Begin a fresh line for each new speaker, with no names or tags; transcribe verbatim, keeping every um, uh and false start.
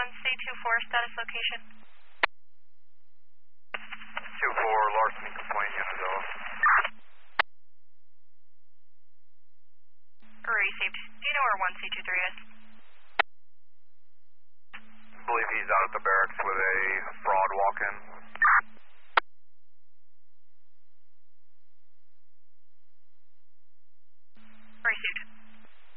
one C two four, status location.
two four, larceny complaint, Unadilla.
Received. Do you know where one C two three is?
I believe he's out at the barracks with a fraud walk-in.